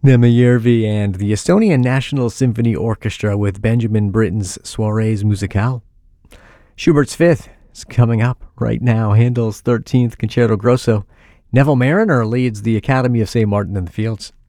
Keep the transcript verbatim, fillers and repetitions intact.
Nemajärvi and the Estonian National Symphony Orchestra with Benjamin Britten's Soirées Musicales. Schubert's Fifth is coming up right now. Handel's thirteenth Concerto Grosso. Neville Mariner leads the Academy of Saint Martin in the Fields.